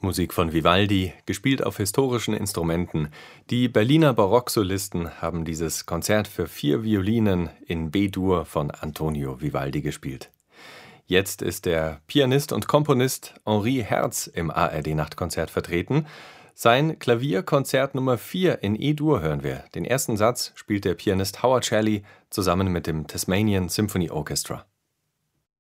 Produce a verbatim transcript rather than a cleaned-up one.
Musik von Vivaldi, gespielt auf historischen Instrumenten. Die Berliner Barocksolisten haben dieses Konzert für vier Violinen in B-Dur von Antonio Vivaldi gespielt. Jetzt ist der Pianist und Komponist Henri Herz im A R D-Nachtkonzert vertreten. Sein Klavierkonzert Nummer vier in E-Dur hören wir. Den ersten Satz spielt der Pianist Howard Shelley zusammen mit dem Tasmanian Symphony Orchestra.